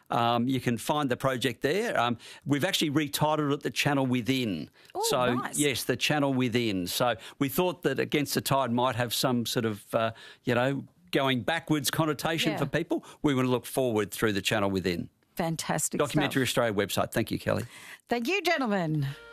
You can find the project there. We've actually retitled it The Channel Within. Oh, so, nice. yes, The Channel Within. So we thought that Against the Tide might have some sort of, going backwards connotation for people. We want to look forward through The Channel Within. Fantastic Documentary stuff. Australia website. Thank you, Kelly. Thank you, gentlemen.